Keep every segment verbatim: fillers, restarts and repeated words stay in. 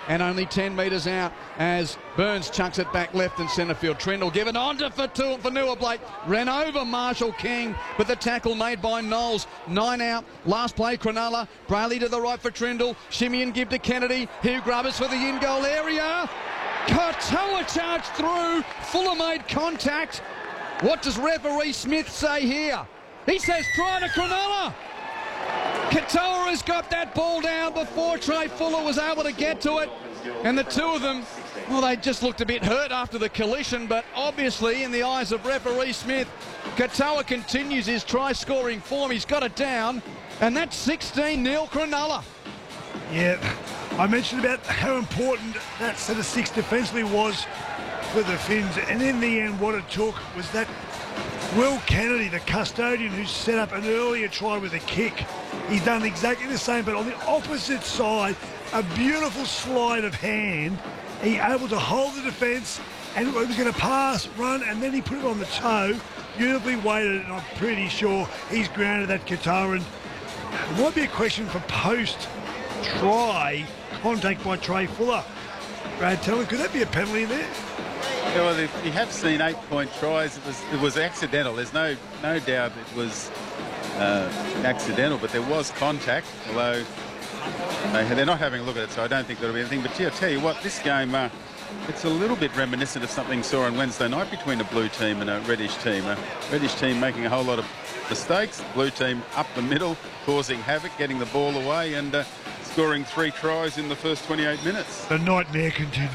and only ten metres out as Burns chucks it back left and centre field. Trindle given on to Fanua Blake. Ran over Marshall King, but the tackle made by Knowles. Nine out. Last play, Cronulla. Brayley to the right for Trindle. Shimmy and give to Kennedy. Hugh Grubbers for the in-goal area. Katoa charged through. Fuller made contact. What does referee Smith say here? He says try to Cronulla. Katoa has got that ball down before Trey Fuller was able to get to it. And the two of them, well, they just looked a bit hurt after the collision, but obviously in the eyes of referee Smith, Katoa continues his try-scoring form. He's got it down, and that's sixteen nil Cronulla. Yeah, I mentioned about how important that set of six defensively was for the Finns, and in the end what it took was that Will Kennedy, the custodian who set up an earlier try with a kick. He's done exactly the same, but on the opposite side, a beautiful slide of hand. He able to hold the defence, and he was going to pass, run, and then he put it on the toe. Beautifully weighted, and I'm pretty sure he's grounded that Katoa. And it might be a question for post-try contact by Trey Fuller. Brad Teller, could that be a penalty there? Yeah, well, if you have seen eight-point tries, it was it was accidental. There's no no doubt it was uh, accidental, but there was contact. Although they, they're not having a look at it, so I don't think there'll be anything. But yeah, I'll tell you what, this game uh, it's a little bit reminiscent of something we saw on Wednesday night between a blue team and a reddish team. A reddish team making a whole lot of mistakes. Blue team up the middle, causing havoc, getting the ball away, and uh, scoring three tries in the first twenty-eight minutes. The nightmare continues.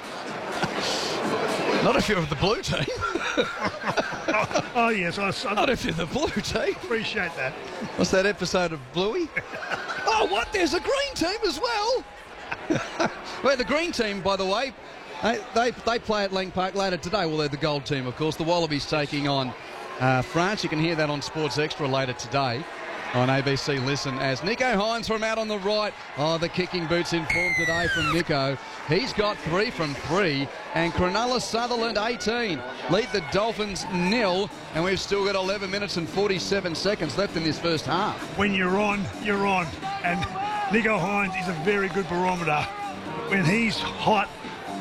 Not if you're the blue team. oh, oh, yes. I, I Not if you're the blue team. Appreciate that. What's that episode of Bluey? Oh, what? There's a green team as well. Well, the green team, by the way, they, they, they play at Lang Park later today. Well, they're the gold team, of course. The Wallabies taking on uh, France. You can hear that on Sports Extra later today on A B C Listen as Nico Hines from out on the right. Oh, the kicking boots in form today from Nico. He's got three from three, and Cronulla Sutherland eighteen lead the Dolphins nil, and we've still got eleven minutes and forty-seven seconds left in this first half. When you're on, you're on, and Nico Hines is a very good barometer. When he's hot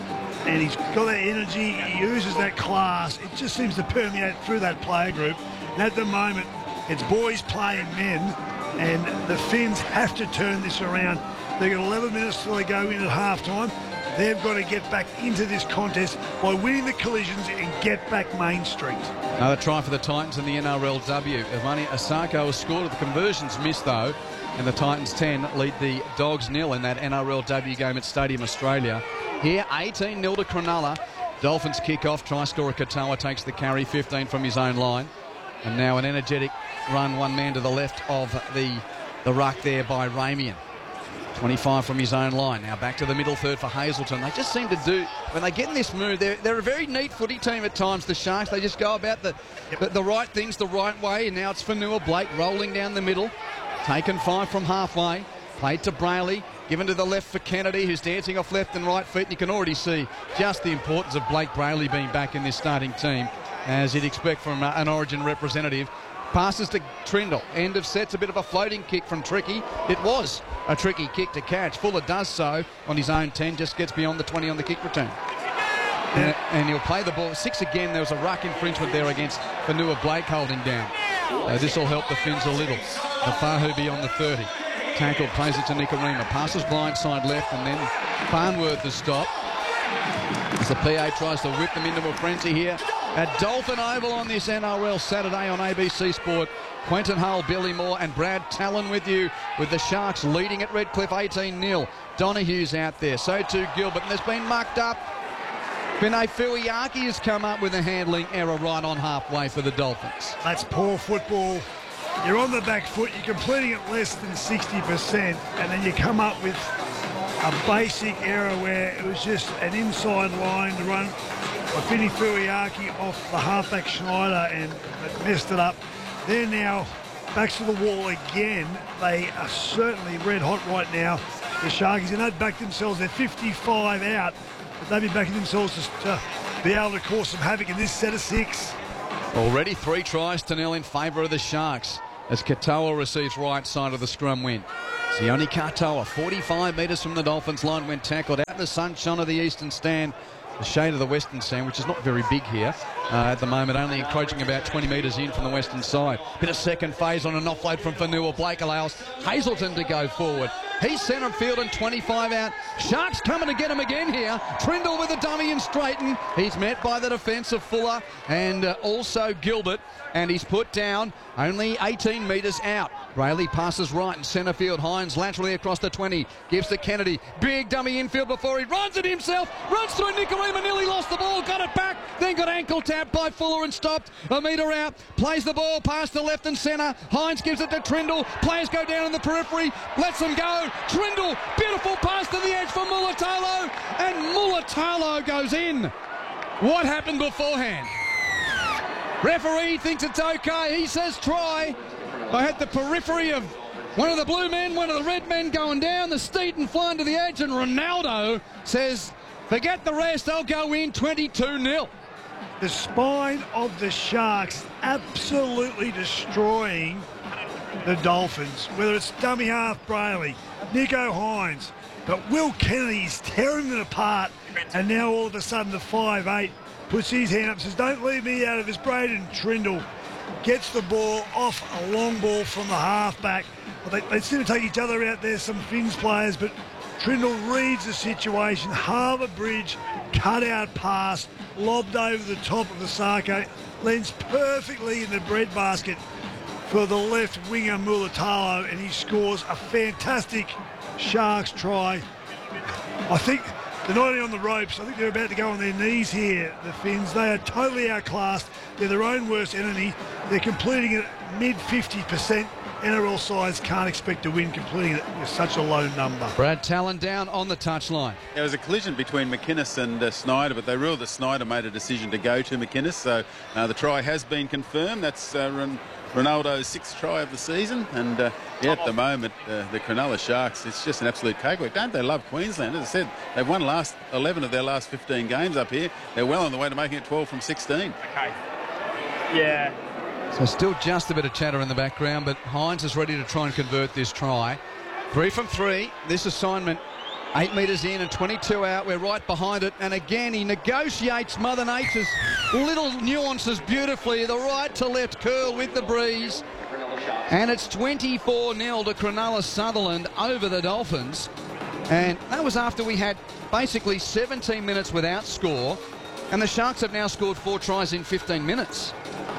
and he's got that energy, he uses that class, it just seems to permeate through that player group. And at the moment, it's boys playing men, and the Finns have to turn this around. They've got eleven minutes till they go in at half-time. They've got to get back into this contest by winning the collisions and get back Main Street. Another try for the Titans in the N R L W. Evani Asako has scored. The conversions missed, though, and the Titans ten lead the Dogs nil in that N R L W game at Stadium Australia. Here, eighteen nil to Cronulla. Dolphins kick off. Try scorer Katoa takes the carry, fifteen from his own line. And now an energetic run, one man to the left of the, the ruck there by Ramian. twenty-five from his own line. Now back to the middle third for Hazelton. They just seem to do, when they get in this mood, they're, they're a very neat footy team at times, the Sharks. They just go about the, yep. the, the right things the right way. And now it's Fanua Blake rolling down the middle. Taken five from halfway. Played to Brayley. Given to the left for Kennedy, who's dancing off left and right feet. And you can already see just the importance of Blake Brayley being back in this starting team, as you'd expect from uh, an Origin representative. Passes to Trindle. End of set's a bit of a floating kick from Tricky. It was a tricky kick to catch. Fuller does so on his own ten, just gets beyond the twenty on the kick return. And, and he'll play the ball. Six again. There was a ruck infringement there against Fanua Blake holding down. Uh, this will help the Finns a little. The Fahu beyond the thirty. Tackle, plays it to Nikorima. Passes blind side left, and then Farnworth is stopped. As the P A tries to whip them into a frenzy here at Dolphin Oval on this N R L Saturday on A B C Sport. Quentin Hull, Billy Moore and Brad Talon with you, with the Sharks leading at Redcliffe eighteen nil. Donohue's out there, so too Gilbert, and there's been mucked up. Vinay Fuiaki has come up with a handling error right on halfway for the Dolphins. That's poor football. You're on the back foot, you're completing it less than sixty percent, and then you come up with a basic error where it was just an inside line to run by Vinny Fuiaki off the halfback Schneider, and it messed it up. They're now back to the wall again. They are certainly red hot right now, the Sharkies, and they've backed themselves. They're fifty-five out, but they've been backing themselves to, to be able to cause some havoc in this set of six. Already three tries to nil in favour of the Sharks as Katoa receives right side of the scrum win. Sione Katoa, forty-five metres from the Dolphins line when tackled out in the sunshine of the eastern stand. The shade of the western stand, which is not very big here uh, at the moment, only encroaching about twenty metres in from the western side. Bit of second phase on an offload from Fanua. Blake allows Hazelton to go forward. He's centre field and twenty-five out. Sharks coming to get him again here. Trindle with a dummy and straighten. He's met by the defence of Fuller and uh, also Gilbert, and he's put down only eighteen metres out. Brayley passes right in centre field. Hines laterally across the twenty. Gives to Kennedy. Big dummy infield before he runs it himself. Runs through Nicarima. Nearly lost the ball. Got it back. Then got ankle tapped by Fuller and stopped. A metre out. Plays the ball past the left and centre. Hines gives it to Trindle. Players go down in the periphery. Lets them go. Trindle. Beautiful pass to the edge for Mulatalo. And Mulatalo goes in. What happened beforehand? Referee thinks it's okay. He says try. I had the periphery of one of the blue men, one of the red men going down, the Steaton flying to the edge, and Ronaldo says, forget the rest, I'll go in twenty-two nil. The spine of the Sharks absolutely destroying the Dolphins, whether it's dummy half Brayley, Nico Hines, but Will Kennedy's tearing them apart, and now all of a sudden the five eight puts his hand up and says, don't leave me out of this. Braden Trindle gets the ball off a long ball from the halfback. Well, they, they seem to take each other out there, some Finns players, but Trindle reads the situation. Harbour Bridge, cut out pass, lobbed over the top of the Asako, lands perfectly in the breadbasket for the left winger Mulatalo, and he scores a fantastic Sharks try. I think they're not only on the ropes, I think they're about to go on their knees here, the Finns. They are totally outclassed. They're their own worst enemy. They're completing it at mid fifty percent. N R L sides can't expect to win completing it with such a low number. Brad Talon down on the touchline. There was a collision between McInnes and uh, Snyder, but they ruled that Snyder made a decision to go to McInnes, so uh, the try has been confirmed. That's uh, Ron Ronaldo's sixth try of the season, and uh, yeah, at the moment, uh, the Cronulla Sharks, it's just an absolute cakewalk. Don't they love Queensland? As I said, they've won last eleven of their last fifteen games up here. They're well on the way to making it twelve from sixteen. Okay. Yeah. So still just a bit of chatter in the background, but Hines is ready to try and convert this try. Three from three. This assignment, eight metres in and twenty-two out. We're right behind it. And again, he negotiates Mother Nature's little nuances beautifully. The right to left curl with the breeze. And it's twenty-four nil to Cronulla Sutherland over the Dolphins. And that was after we had basically seventeen minutes without score. And the Sharks have now scored four tries in fifteen minutes.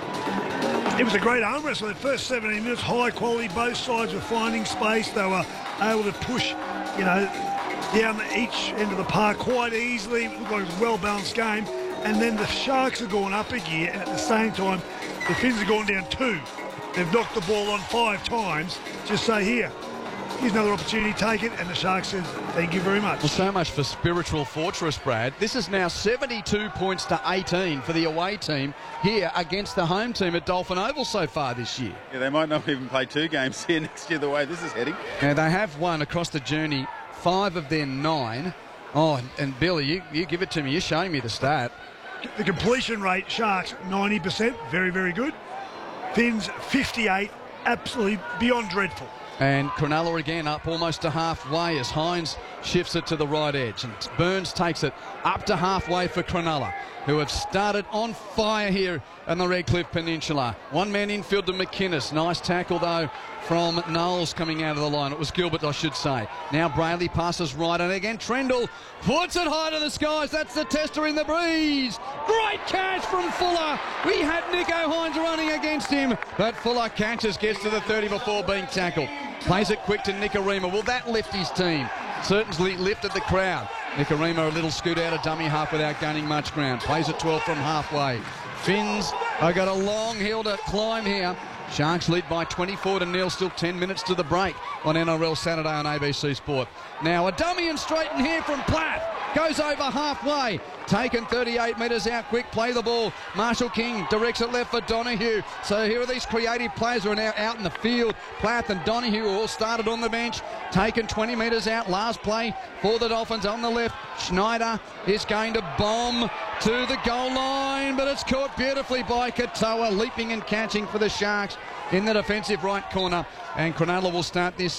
It was a great arm wrestle. The first seventeen minutes, high quality. Both sides were finding space. They were able to push, you know, down each end of the park quite easily. It looked like it was a well-balanced game. And then the Sharks have gone up a gear, and at the same time, the Finns have gone down two. They've knocked the ball on five times. Just say, here, here's another opportunity, take it. And the Sharks says, thank you very much. Well, so much for Spiritual Fortress, Brad. This is now seventy-two points to eighteen for the away team here against the home team at Dolphin Oval so far this year. Yeah, they might not even play two games here next year the way this is heading. Now, they have won across the journey five of their nine. Oh, and, and Billy, you, you give it to me. You're showing me the stat. The completion rate, Sharks, ninety percent. Very, very good. Finns, fifty-eight. Absolutely beyond dreadful. And Cronulla again up almost to halfway as Hines shifts it to the right edge. And Burns takes it up to halfway for Cronulla, who have started on fire here in the Redcliffe Peninsula. One man infield to McInnes. Nice tackle, though, from Knowles coming out of the line. It was Gilbert, I should say. Now Brayley passes right, and again Trindle puts it high to the skies. That's the tester in the breeze. Great catch from Fuller. We had Nico Hines running against him, but Fuller catches, gets to the thirty before being tackled. Plays it quick to Nicarima. Will that lift his team? Certainly lifted the crowd. Nicarima a little scoot out of dummy half without gaining much ground. Plays it twelve from halfway. Finns have got a long hill to climb here. Sharks lead by twenty-four to nil, still ten minutes to the break on N R L Saturday on A B C Sport. Now a dummy and straighten here from Platt. Goes over halfway. Taken thirty-eight metres out quick. Play the ball. Marshall King directs it left for Donahue. So here are these creative players who are now out in the field. Platt and Donahue all started on the bench. Taken twenty metres out. Last play for the Dolphins on the left. Schneider is going to bomb to the goal line, but it's caught beautifully by Katoa, leaping and catching for the Sharks in the defensive right corner. And Cronulla will start this set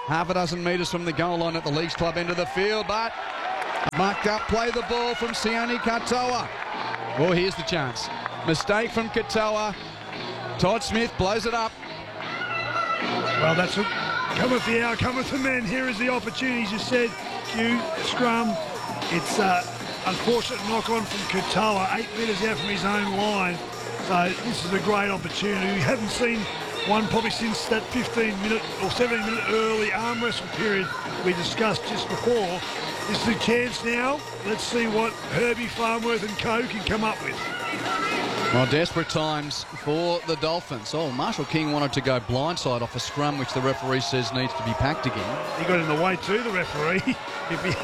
half a dozen metres from the goal line at the Leagues Club end of the field, but mucked up play the ball from Sione Katoa. Well, here's the chance. Mistake from Katoa. Todd Smith blows it up. Well, that's it. Cometh the hour, cometh the man. Here is the opportunity, as you said. Hugh, scrum. It's uh, unfortunate knock-on from Katoa, eight metres out from his own line. So this is a great opportunity. We haven't seen one probably since that fifteen minute or seventeen minute early arm wrestle period we discussed just before. This is a chance now. Let's see what Herbie Farnworth and co can come up with. Well, desperate times for the Dolphins. Oh, Marshall King wanted to go blindside off a scrum, which the referee says needs to be packed again. He got in the way too, the referee. If he...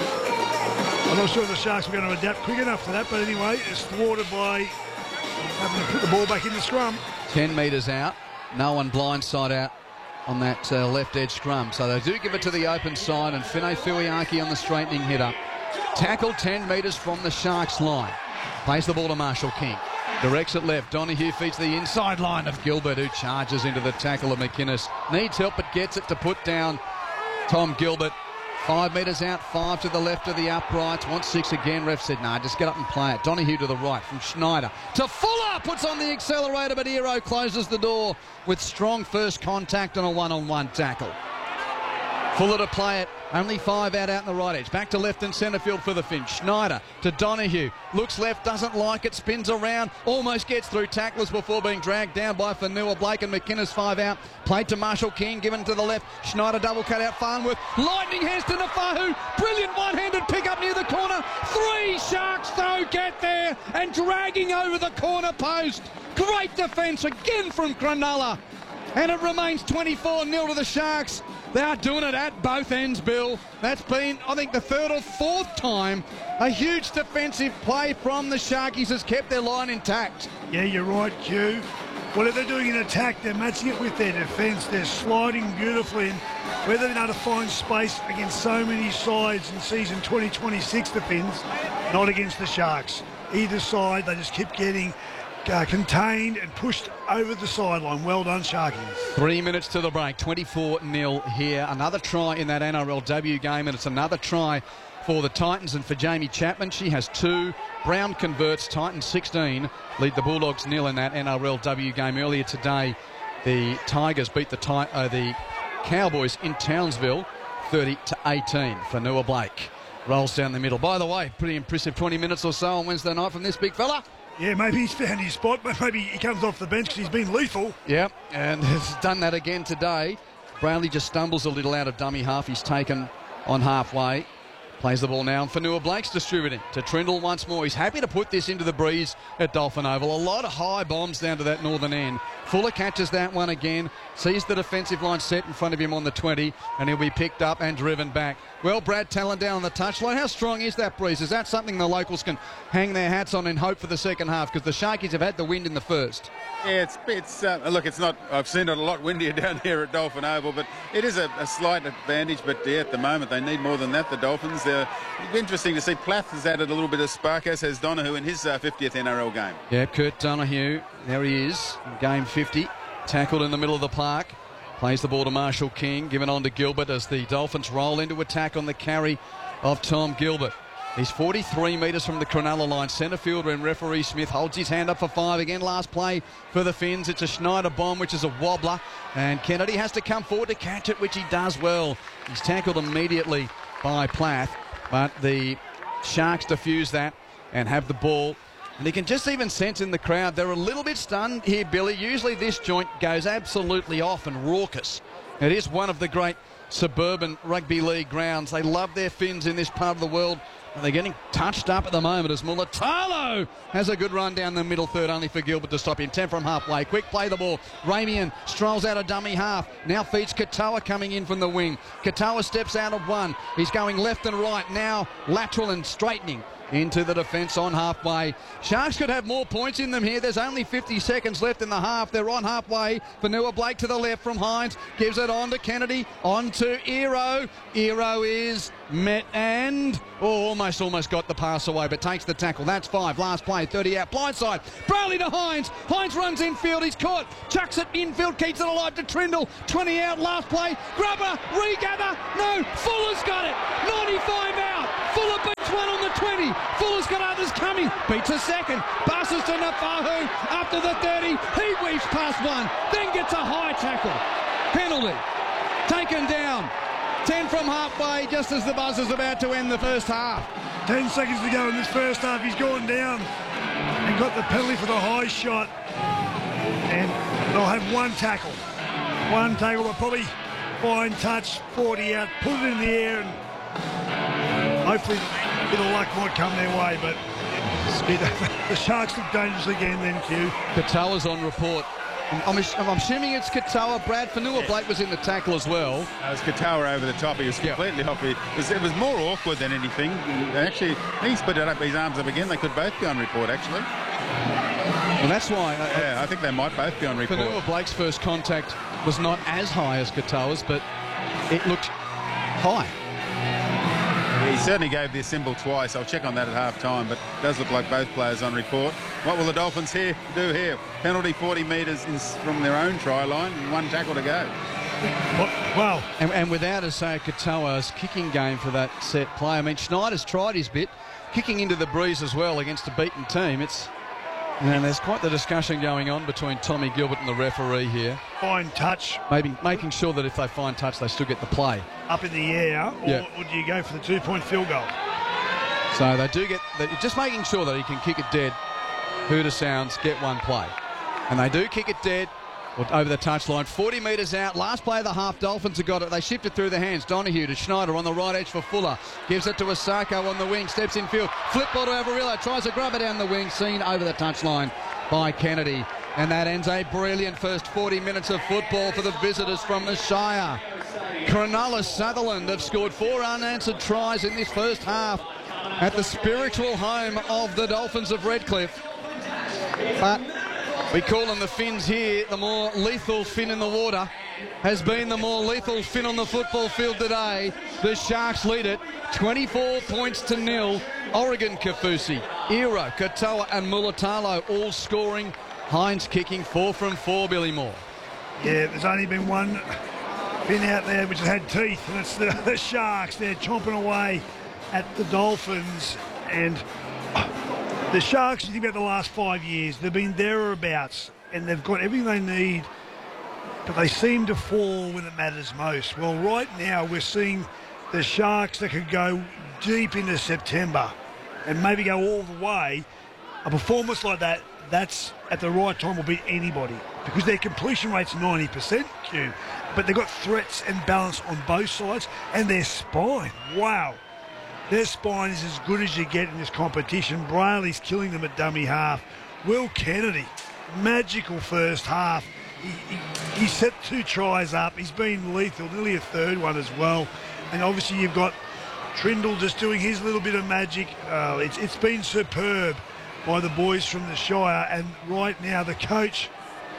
I'm not sure the Sharks were going to adapt quick enough to that, but anyway, it's thwarted by having to put the ball back in the scrum. ten metres out. No one blindside out on that uh, left edge scrum. So they do give it to the open side, and Finay Fuiaki on the straightening hitter. Tackle ten metres from the Sharks line. Plays the ball to Marshall King. Directs it left. Donahue feeds the inside line of Gilbert, who charges into the tackle of McInnes. Needs help, but gets it to put down Tom Gilbert. Five metres out, five to the left of the uprights. Wants six again. Ref said, nah, just get up and play it. Donahue to the right from Schneider to Fuller. Puts on the accelerator, but Hero closes the door with strong first contact on a one-on-one tackle. Fuller to play it. Only five out out in the right edge. Back to left and centre field for the Finns. Schneider to Donahue. Looks left, doesn't like it. Spins around. Almost gets through tacklers before being dragged down by Fanua Blake and McInnes. Five out. Played to Marshall King. Given to the left. Schneider double cut out Farnworth. Lightning hands to Nafahu. Brilliant one-handed pick up near the corner. Three Sharks though get there and dragging over the corner post. Great defence again from Cronulla. And it remains twenty-four nil to the Sharks. They are doing it at both ends, Bill. That's been, I think, the third or fourth time a huge defensive play from the Sharkies has kept their line intact. Yeah, you're right, Hugh. Whatever they're doing in attack, they're matching it with their defence. They're sliding beautifully. And whether they're able to find space against so many sides in season twenty twenty-six, the Finns, not against the Sharks. Either side, they just keep getting Uh, contained and pushed over the sideline. Well done, Sharkies. Three minutes to the break, twenty-four nil here. Another try in that N R L W game, and it's another try for the Titans and for Jamie Chapman. She has two. Brown converts. Titans sixteen lead the Bulldogs nil in that N R L W game. Earlier today, the Tigers beat the, ti- uh, the Cowboys in Townsville thirty to eighteen. Fanua Blake rolls down the middle. By the way, pretty impressive twenty minutes or so on Wednesday night from this big fella. Yeah, maybe he's found his spot, but maybe he comes off the bench because he's been lethal. Yep, and has done that again today. Brownlee just stumbles a little out of dummy half. He's taken on halfway. Plays the ball now, and Fanua Blake's distributing to Trindle once more. He's happy to put this into the breeze at Dolphin Oval. A lot of high bombs down to that northern end. Fuller catches that one again, sees the defensive line set in front of him on the twenty, and he'll be picked up and driven back. Well, Brad Talon down on the touchline. How strong is that breeze? Is that something the locals can hang their hats on and hope for the second half? Because the Sharkies have had the wind in the first. Yeah, it's, it's uh, look, it's not, I've seen it a lot windier down here at Dolphin Oval, but it is a, a slight advantage, but yeah, at the moment they need more than that, the Dolphins. Uh, it'll be interesting to see. Plath has added a little bit of spark, as has Donahue in his uh, fiftieth N R L game. Yeah, Kurt Donahue, there he is, game fifty, tackled in the middle of the park. Plays the ball to Marshall King, given on to Gilbert as the Dolphins roll into attack on the carry of Tom Gilbert. He's forty-three metres from the Cronulla line. Centre field when referee Smith holds his hand up for five. Again, last play for the Finns. It's a Schneider bomb, which is a wobbler. And Kennedy has to come forward to catch it, which he does well. He's tackled immediately by Plath. But the Sharks defuse that and have the ball. And you can just even sense in the crowd, they're a little bit stunned here, Billy. Usually this joint goes absolutely off and raucous. It is one of the great suburban rugby league grounds. They love their Finns in this part of the world. And they're getting touched up at the moment as Mulatalo has a good run down the middle third, only for Gilbert to stop him. ten from halfway. Quick play the ball. Ramian strolls out a dummy half. Now feeds Katoa coming in from the wing. Katoa steps out of one. He's going left and right. Now lateral and straightening into the defence on halfway. Sharks could have more points in them here. There's only fifty seconds left in the half. They're on halfway. Fanua Blake to the left from Hines. Gives it on to Kennedy. On to Ero. Ero is met and... Oh, almost, almost got the pass away, but takes the tackle. That's five. Last play, thirty out. Blindside. Brayley to Hines. Hines runs infield. He's caught. Chucks it infield. Keeps it alive to Trindle. twenty out. Last play. Grubber. Regather. No. Fuller's got it. ninety-five out. Fuller beats one on the twenty. Fuller's got others coming. Beats a second. Passes to Nafahu. After the thirty. He weaves past one. Then gets a high tackle. Penalty. Taken down. ten from halfway, just as the buzzer's about to end the first half. Ten seconds to go in this first half. He's gone down and got the penalty for the high shot. And they'll have one tackle. One tackle, but probably fine touch, forty out, put it in the air, and hopefully a bit of luck might come their way. But the Sharks look dangerous again then, Q. Katoa's on report. I'm, I'm assuming it's Katoa. Brad Fanua Blake was in the tackle as well. It was Katoa over the top. He was completely yep. off. It was, it was more awkward than anything. Actually, he's put it up, his arms up again. They could both be on report, actually. Well, that's why. Uh, yeah, I think they might both be on report. Fanua Blake's first contact was not as high as Katoa's, but it looked high. He certainly gave the symbol twice. I'll check on that at half time, but it does look like both players on report. What will the Dolphins here do here? Penalty forty metres from their own try line and one tackle to go. Well, and, and without Isaiah Katoa's kicking game for that set play, I mean, Schneider's tried his bit, kicking into the breeze as well against a beaten team. It's And there's quite the discussion going on between Tommy Gilbert and the referee here. Fine touch. Maybe making sure that if they find touch, they still get the play. Up in the air, or, yeah. or do you go for the two-point field goal? So they do get, just making sure that he can kick it dead. Hooter sounds, get one play. And they do kick it dead over the touchline. forty metres out. Last play of the half. Dolphins have got it. They shift it through the hands. Donahue to Schneider on the right edge for Fuller. Gives it to Asako on the wing. Steps in field. Flip ball to Avarillo. Tries to grab it down the wing. Seen over the touchline by Kennedy. And that ends a brilliant first forty minutes of football for the visitors from the Shire. Cronulla Sutherland have scored four unanswered tries in this first half at the spiritual home of the Dolphins of Redcliffe. But we call them the Finns here. The more lethal fin in the water has been the more lethal fin on the football field today. The Sharks lead it twenty-four points to nil. Oregon Kafusi, Ira, Katoa and Mulatalo all scoring. Hines kicking four from four, Billy Moore. Yeah, there's only been one fin out there which has had teeth, and it's the, the Sharks. They're chomping away at the Dolphins. And the Sharks, you think about the last five years, they've been there or abouts, and they've got everything they need, but they seem to fall when it matters most. Well, right now we're seeing the Sharks that could go deep into September and maybe go all the way. A performance like that, that's at the right time will beat anybody, because their completion rate's ninety percent, Q, but they've got threats and balance on both sides, and their spine, wow. Their spine is as good as you get in this competition. Brayley's killing them at dummy half. Will Kennedy, magical first half. He, he, he set two tries up. He's been lethal, nearly a third one as well. And obviously you've got Trindle just doing his little bit of magic. Uh, it's, it's been superb by the boys from the Shire. And right now the coach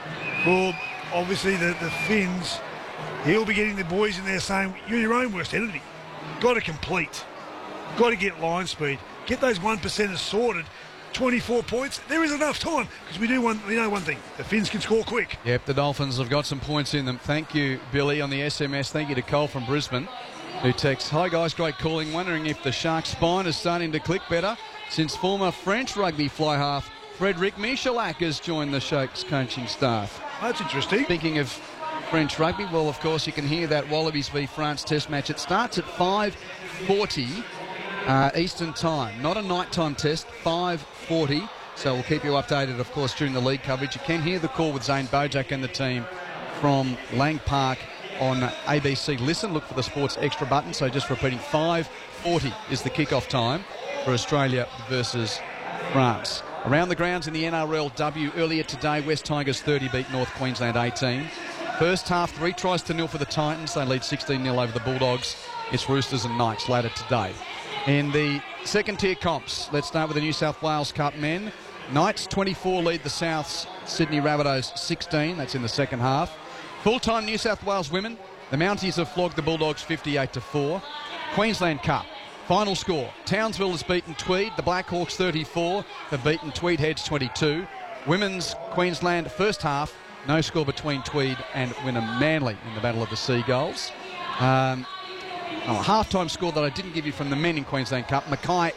for obviously the, the Finns, he'll be getting the boys in there saying, you're your own worst enemy. Got to complete. Got to get line speed. Get those one percenters sorted. twenty-four points. There is enough time, because we do one. We know one thing: the Finns can score quick. Yep, the Dolphins have got some points in them. Thank you, Billy, on the S M S. Thank you to Cole from Brisbane, who texts, "Hi guys, great calling. Wondering if the Sharks' spine is starting to click better since former French rugby fly half Frederic Michalak has joined the Sharks coaching staff." That's interesting. Speaking of French rugby, well, of course, you can hear that Wallabies v France Test match. It starts at five forty. Uh, Eastern time, not a nighttime test, five forty. So we'll keep you updated, of course, during the league coverage. You can hear the call with Zane Bojack and the team from Lang Park on A B C Listen. Look for the Sports Extra button. So just repeating, five forty is the kickoff time for Australia versus France. Around the grounds in the N R L W earlier today, West Tigers thirty beat North Queensland eighteen. First half, three tries to nil for the Titans. They lead sixteen nil over the Bulldogs. It's Roosters and Knights later today. In the second tier comps, let's start with the New South Wales Cup men. Knights twenty-four lead the Souths, Sydney Rabbitohs sixteen. That's in the second half. Full-time New South Wales women, the Mounties have flogged the Bulldogs fifty-eight to four. Queensland Cup, Final score, Townsville has beaten Tweed. The Blackhawks thirty-four have beaten Tweed Heads twenty-two. Women's Queensland first half, no score between Tweed and Wynnum Manly in the Battle of the Seagulls. Um, oh, half-time score that I didn't give you from the men in Queensland Cup, Mackay